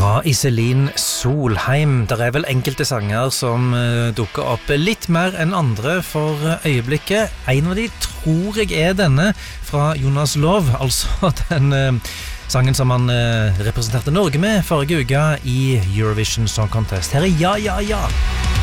Fra Iselin Solheim. Der vel enkelte sanger som dukker opp litt mer enn andre for øyeblikket. En av de tror jeg denne fra Jonas Lov, altså den sangen som han representerte Norge med forrige uke i Eurovision Song Contest. Her Ja, ja, ja.